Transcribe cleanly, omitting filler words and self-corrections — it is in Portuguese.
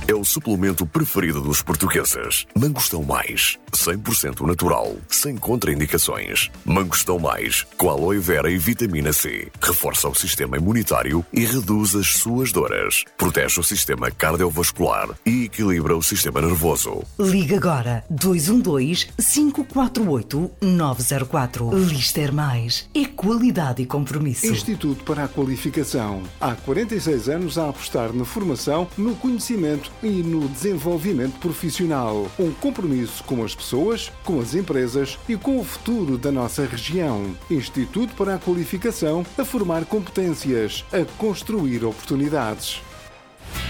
é o suplemento preferido dos portugueses. Mangostão Mais, 100% natural, sem contraindicações. Mangostão Mais, com aloe vera e vitamina C. Reforça o sistema imunitário e reduz as suas dores. Protege o sistema cardiovascular e equilibra o sistema nervoso. Liga agora 212-548-904. Lister Mais. É qualidade e compromisso. Instituto para a Qualificação. Há 46 anos a apostar na formação, no conhecimento e no desenvolvimento profissional. Um compromisso com as pessoas, com as empresas e com o futuro da nossa região. Instituto para a Qualificação, a formar competências, a construir oportunidades.